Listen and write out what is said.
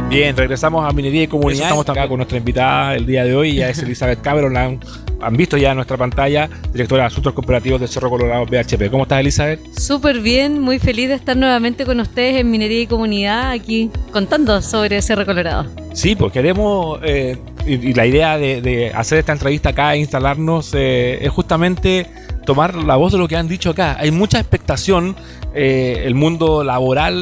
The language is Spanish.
Bien, regresamos a Minería y Comunidad. Estamos acá con nuestra invitada el día de hoy. Ella es Elizabeth Cameron. La han visto ya en nuestra pantalla, directora de Asuntos Corporativos de Cerro Colorado BHP. ¿Cómo estás, Elizabeth? Súper bien, muy feliz de estar nuevamente con ustedes en Minería y Comunidad, aquí contando sobre Cerro Colorado. Sí, pues queremos, y la idea de hacer esta entrevista acá e instalarnos es justamente tomar la voz de lo que han dicho acá. Hay mucha expectación, el mundo laboral